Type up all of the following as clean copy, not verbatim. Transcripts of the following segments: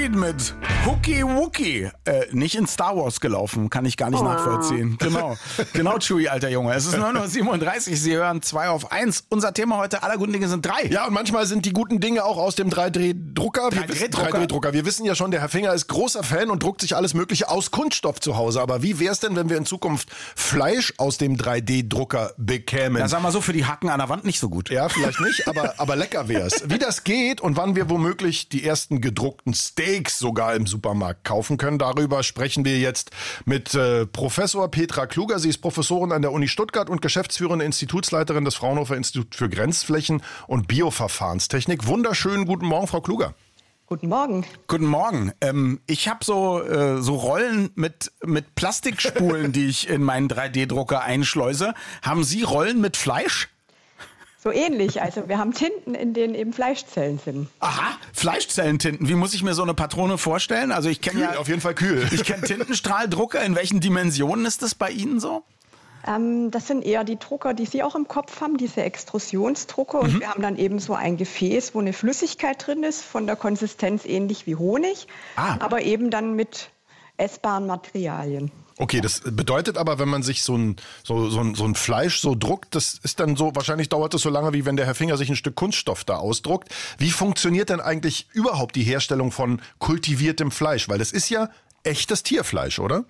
Creed mit Hooky Wookie. Nicht in Star Wars gelaufen, kann ich gar nicht nachvollziehen. Genau, Chewie, alter Junge. Es ist 9:37 Uhr, Sie hören 2 auf 1. Unser Thema heute, aller guten Dinge sind 3. Ja, und manchmal sind die guten Dinge auch aus dem 3D-Drucker. 3D-Drucker. Wir wissen ja schon, der Herr Finger ist großer Fan und druckt sich alles Mögliche aus Kunststoff zu Hause. Aber wie wär's denn, wenn wir in Zukunft Fleisch aus dem 3D-Drucker bekämen? Ja, sag mal so, für die Hacken an der Wand nicht so gut. Ja, vielleicht nicht, aber lecker wär's. Wie das geht und wann wir womöglich die ersten gedruckten Steaks sogar im Supermarkt kaufen können, darüber sprechen wir jetzt mit Professor Petra Kluger. Sie ist Professorin an der Uni Stuttgart und geschäftsführende Institutsleiterin des Fraunhofer Instituts für Grenzflächen und Bioverfahrenstechnik. Wunderschönen guten Morgen, Frau Kluger. Guten Morgen. Guten Morgen. Ich habe so Rollen mit Plastikspulen, die ich in meinen 3D-Drucker einschleuse. Haben Sie Rollen mit Fleisch? So ähnlich. Also wir haben Tinten, in denen eben Fleischzellen sind. Aha, Fleischzellentinten. Wie muss ich mir so eine Patrone vorstellen? Also ich kenne Auf jeden Fall kühl. Ich kenne Tintenstrahldrucker. In welchen Dimensionen ist das bei Ihnen so? Das sind eher die Drucker, die Sie auch im Kopf haben, diese Extrusionsdrucker. Und wir haben dann eben so ein Gefäß, wo eine Flüssigkeit drin ist, von der Konsistenz ähnlich wie Honig, aber eben dann mit essbaren Materialien. Okay, das bedeutet aber, wenn man sich so ein Fleisch so druckt, das ist dann so, wahrscheinlich dauert das so lange, wie wenn der Herr Finger sich ein Stück Kunststoff da ausdruckt. Wie funktioniert denn eigentlich überhaupt die Herstellung von kultiviertem Fleisch? Weil das ist ja echtes Tierfleisch, oder?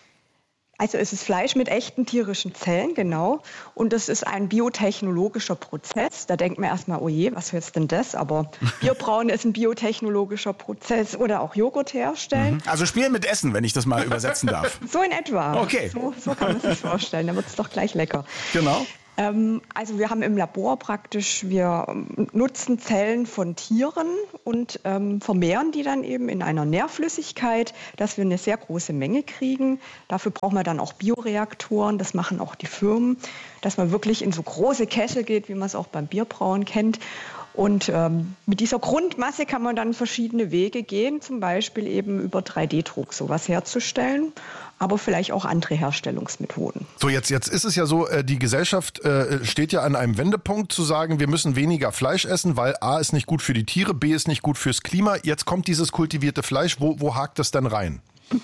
Also es ist Fleisch mit echten tierischen Zellen, genau. Und das ist ein biotechnologischer Prozess. Da denkt man erstmal, oh je, was ist denn das? Aber Bierbrauen ist ein biotechnologischer Prozess oder auch Joghurt herstellen. Also spielen mit Essen, wenn ich das mal übersetzen darf. So in etwa. Okay. So kann man sich vorstellen. Da wird es doch gleich lecker. Genau. Also wir haben im Labor wir nutzen Zellen von Tieren und vermehren die dann eben in einer Nährflüssigkeit, dass wir eine sehr große Menge kriegen. Dafür brauchen wir dann auch Bioreaktoren, das machen auch die Firmen, dass man wirklich in so große Kessel geht, wie man es auch beim Bierbrauen kennt. Und mit dieser Grundmasse kann man dann verschiedene Wege gehen, zum Beispiel eben über 3D-Druck sowas herzustellen, aber vielleicht auch andere Herstellungsmethoden. So, jetzt ist es ja so, die Gesellschaft steht ja an einem Wendepunkt zu sagen, wir müssen weniger Fleisch essen, weil A ist nicht gut für die Tiere, B ist nicht gut fürs Klima. Jetzt kommt dieses kultivierte Fleisch, wo hakt das denn rein?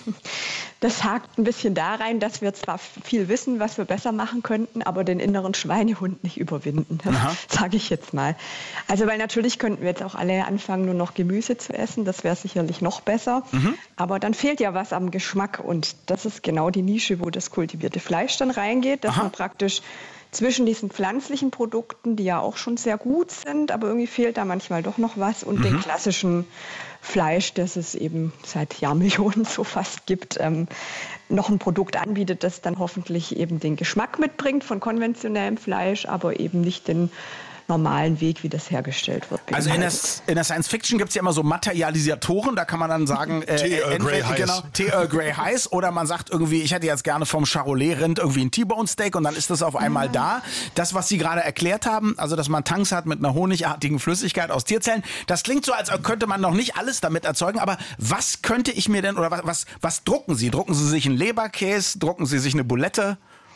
Das hakt ein bisschen da rein, dass wir zwar viel wissen, was wir besser machen könnten, aber den inneren Schweinehund nicht überwinden, sage ich jetzt mal. Also weil natürlich könnten wir jetzt auch alle anfangen, nur noch Gemüse zu essen, das wäre sicherlich noch besser, aber dann fehlt ja was am Geschmack und das ist genau die Nische, wo das kultivierte Fleisch dann reingeht, dass man praktisch zwischen diesen pflanzlichen Produkten, die ja auch schon sehr gut sind, aber irgendwie fehlt da manchmal doch noch was und den klassischen Fleisch, das es eben seit Jahrmillionen so fast gibt, noch ein Produkt anbietet, das dann hoffentlich eben den Geschmack mitbringt von konventionellem Fleisch, aber eben nicht den normalen Weg, wie das hergestellt wird. Also in der Science Fiction gibt es ja immer so Materialisatoren, da kann man dann sagen, Tee Earl Grey heiß, oder man sagt irgendwie, ich hätte jetzt gerne vom Charolais-Rind irgendwie ein T-Bone Steak und dann ist das auf einmal da. Das, was Sie gerade erklärt haben, also dass man Tanks hat mit einer honigartigen Flüssigkeit aus Tierzellen, das klingt so, als könnte man noch nicht alles damit erzeugen, aber was könnte ich mir denn, oder was drucken Sie? Drucken Sie sich einen Leberkäse, drucken Sie sich eine Bulette?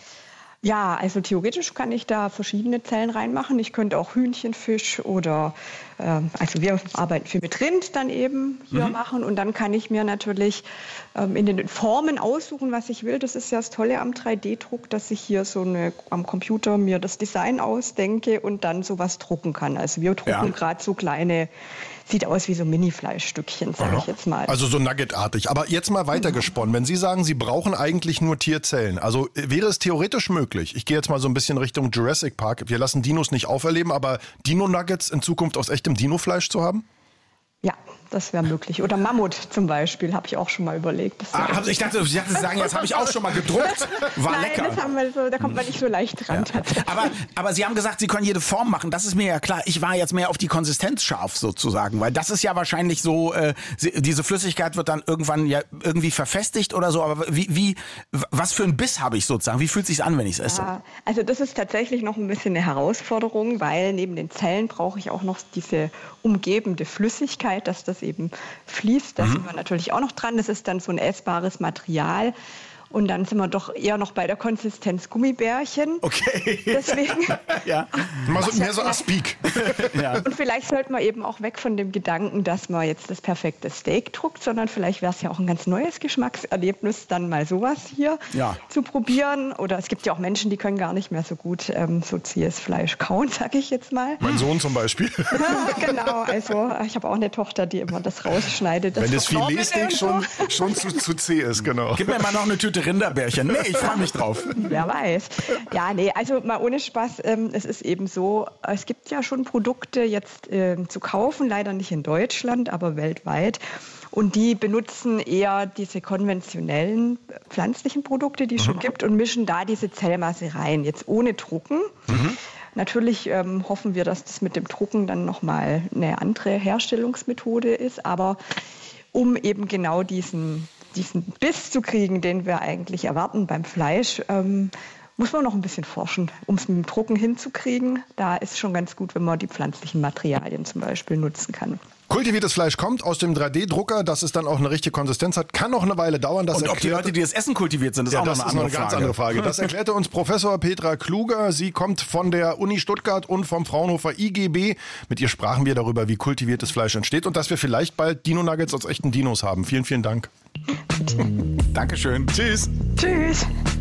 Ja, also theoretisch kann ich da verschiedene Zellen reinmachen. Ich könnte auch Hühnchenfisch oder, also wir arbeiten viel mit Rind dann eben hier machen. Und dann kann ich mir natürlich in den Formen aussuchen, was ich will. Das ist ja das Tolle am 3D-Druck, dass ich hier am Computer mir das Design ausdenke und dann sowas drucken kann. Also wir drucken gerade so kleine, sieht aus wie so Mini-Fleischstückchen, sage ich jetzt mal. Also so nuggetartig. Aber jetzt mal weitergesponnen. Wenn Sie sagen, Sie brauchen eigentlich nur Tierzellen, also wäre es theoretisch möglich, ich gehe jetzt mal so ein bisschen Richtung Jurassic Park, wir lassen Dinos nicht auferleben, aber Dino-Nuggets in Zukunft aus echtem Dinofleisch zu haben? Ja, das wäre möglich. Oder Mammut zum Beispiel, habe ich auch schon mal überlegt. Ich dachte, Sie sagen, jetzt habe ich auch schon mal gedruckt. War Nein, lecker. Das haben wir so, da kommt man nicht so leicht dran. Aber Sie haben gesagt, Sie können jede Form machen. Das ist mir ja klar. Ich war jetzt mehr auf die Konsistenz scharf sozusagen, weil das ist ja wahrscheinlich so, diese Flüssigkeit wird dann irgendwann ja irgendwie verfestigt oder so. Aber was für ein Biss habe ich sozusagen? Wie fühlt es sich an, wenn ich es esse? Ja, also das ist tatsächlich noch ein bisschen eine Herausforderung, weil neben den Zellen brauche ich auch noch diese umgebende Flüssigkeit, dass das eben fließt. Da sind wir natürlich auch noch dran. Das ist dann so ein essbares Material. Und dann sind wir doch eher noch bei der Konsistenz Gummibärchen. Okay. Deswegen. Ja. Mehr so Aspik. Ja. Und vielleicht sollte man eben auch weg von dem Gedanken, dass man jetzt das perfekte Steak druckt, sondern vielleicht wäre es ja auch ein ganz neues Geschmackserlebnis, dann mal sowas hier zu probieren. Oder es gibt ja auch Menschen, die können gar nicht mehr so gut so zähes Fleisch kauen, sage ich jetzt mal. Mein Sohn zum Beispiel. Ja, genau. Also ich habe auch eine Tochter, die immer das rausschneidet. Wenn das Filetsteak schon zu zäh ist, genau. Gib mir mal noch eine Tüte Rinderbärchen. Nee, ich freue mich drauf. Wer weiß. Ja, nee, also mal ohne Spaß. Es ist eben so, es gibt ja schon Produkte jetzt zu kaufen, leider nicht in Deutschland, aber weltweit. Und die benutzen eher diese konventionellen pflanzlichen Produkte, die es schon gibt, und mischen da diese Zellmasse rein, jetzt ohne Drucken. Natürlich hoffen wir, dass das mit dem Drucken dann nochmal eine andere Herstellungsmethode ist, aber um eben genau diesen Biss zu kriegen, den wir eigentlich erwarten beim Fleisch, muss man noch ein bisschen forschen, um es mit dem Drucken hinzukriegen. Da ist schon ganz gut, wenn man die pflanzlichen Materialien zum Beispiel nutzen kann. Kultiviertes Fleisch kommt aus dem 3D-Drucker, dass es dann auch eine richtige Konsistenz hat, kann noch eine Weile dauern. Und ob die Leute, die das essen, kultiviert sind, ist auch noch eine ganz andere Frage. Das erklärte uns Professor Petra Kluger. Sie kommt von der Uni Stuttgart und vom Fraunhofer IGB. Mit ihr sprachen wir darüber, wie kultiviertes Fleisch entsteht und dass wir vielleicht bald Dino-Nuggets aus echten Dinos haben. Vielen, vielen Dank. Dankeschön. Tschüss. Tschüss.